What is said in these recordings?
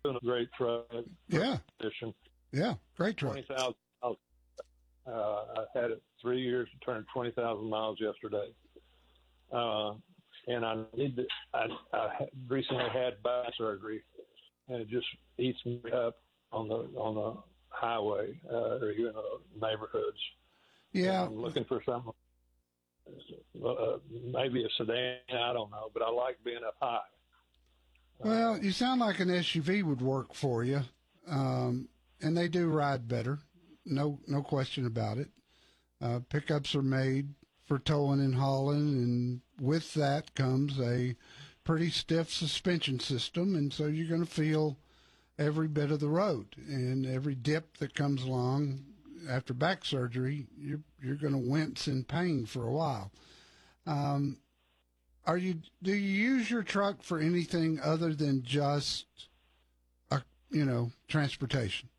been a great truck. Yeah. Edition. Yeah, great truck. 20,000 miles. I had it 3 years. It turned 20,000 miles yesterday. And I recently had back surgery, and it just eats me up on the highway or here in the neighborhoods. Yeah, and I'm looking for something, maybe a sedan. I don't know, but I like being up high. Well, you sound like an SUV would work for you, and they do ride better. No question about it. Pickups are made for towing and hauling, and with that comes a pretty stiff suspension system, and so you're going to feel every bit of the road, and every dip that comes along after back surgery, you're going to wince in pain for a while. Do you use your truck for anything other than just transportation?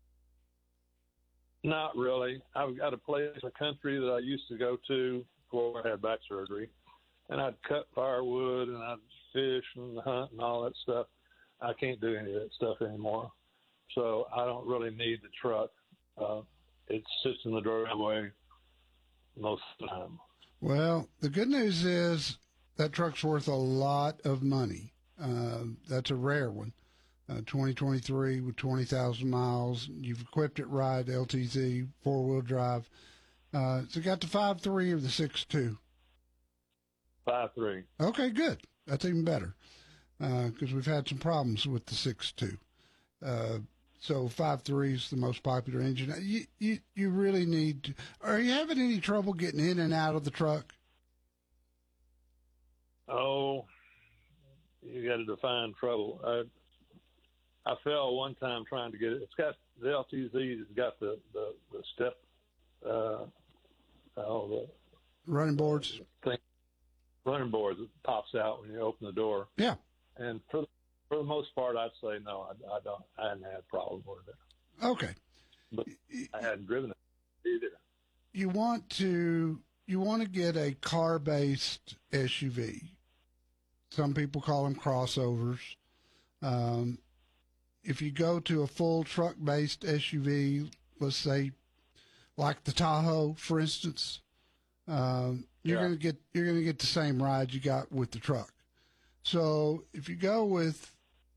Not really. I've got a place in the country that I used to go to before I had back surgery, and I'd cut firewood and I'd fish and hunt and all that stuff. I can't do any of that stuff anymore, so I don't really need the truck. It sits in the driveway most of the time. Well, the good news is that truck's worth a lot of money. That's a rare one. 2023 with 20,000 miles. You've equipped it right, LTZ, four-wheel drive. So it got the 5.3 or the 6.2? 5.3. Okay, good. That's even better because we've had some problems with the 6.2. So 5.3 is the most popular engine. You really need to. Are you having any trouble getting in and out of the truck? Oh, you got to define trouble. I fell one time trying to get it. It's got the LTZ. It's got the step, the running boards. Running boards that pops out when you open the door. Yeah. And for the most part, I'd say no. I don't. I hadn't had problems with it. Okay. But I hadn't driven it either. You want to get a car-based SUV. Some people call them crossovers. If you go to a full truck-based SUV, let's say like the Tahoe, for instance, you're going to get the same ride you got with the truck. So if you go with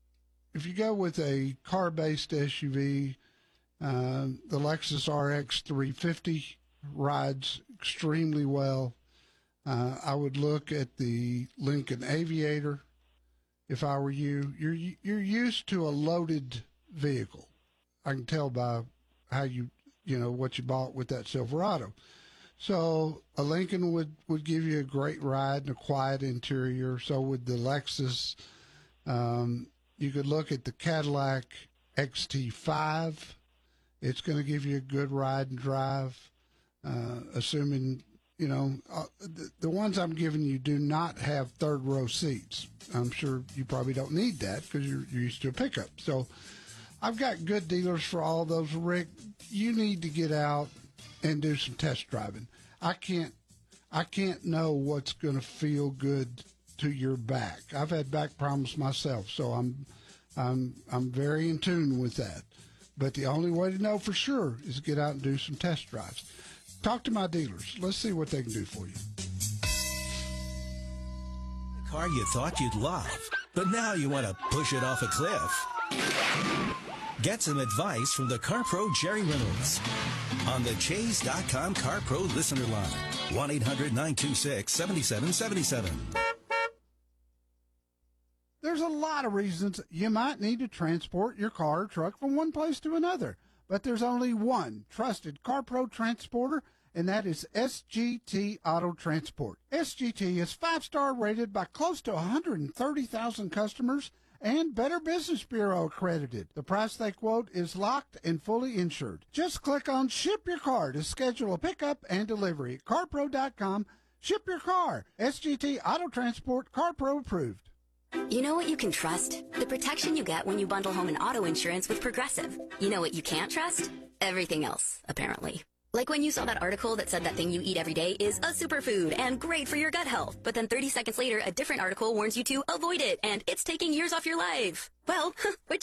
a car-based SUV, the Lexus RX 350 rides extremely well. I would look at the Lincoln Aviator. If I were you, you're used to a loaded vehicle. I can tell by how what you bought with that Silverado. So a Lincoln would give you a great ride and a quiet interior. So would the Lexus. You could look at the Cadillac XT5. It's going to give you a good ride and drive, assuming, the ones I'm giving you do not have third row seats. I'm sure you probably don't need that because you're used to a pickup. So I've got good dealers for all those. Rick, you need to get out and do some test driving. I can't know what's going to feel good to your back. I've had back problems myself, so I'm very in tune with that. But the only way to know for sure is to get out and do some test drives. Talk to my dealers. Let's see what they can do for you. A car you thought you'd love, but now you want to push it off a cliff. Get some advice from the CarPro Jerry Reynolds on the Chase.com CarPro listener line. 1-800-926-7777. There's a lot of reasons you might need to transport your car or truck from one place to another, but there's only one trusted CarPro transporter, and that is SGT Auto Transport. SGT is 5-star rated by close to 130,000 customers and Better Business Bureau accredited. The price they quote is locked and fully insured. Just click on Ship Your Car to schedule a pickup and delivery at carpro.com. Ship your car. SGT Auto Transport, CarPro approved. You know what you can trust? The protection you get when you bundle home and auto insurance with Progressive. You know what you can't trust? Everything else, apparently. Like when you saw that article that said that thing you eat every day is a superfood and great for your gut health. But then 30 seconds later, a different article warns you to avoid it and it's taking years off your life. Well, which